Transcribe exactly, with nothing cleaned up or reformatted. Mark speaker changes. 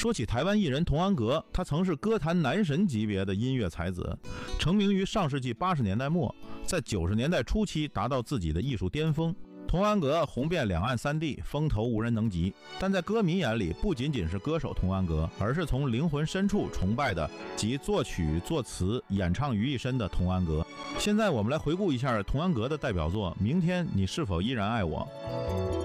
Speaker 1: 说起台湾艺人童安格，他曾是歌坛男神级别的音乐才子，成名于上世纪八十年代末，在九十年代初期达到自己的艺术巅峰。童安格红遍两岸三地，风头无人能及。但在歌迷眼里，不仅仅是歌手童安格，而是从灵魂深处崇拜的集作曲、作词、演唱于一身的童安格。现在我们来回顾一下童安格的代表作《明天你是否依然爱我》。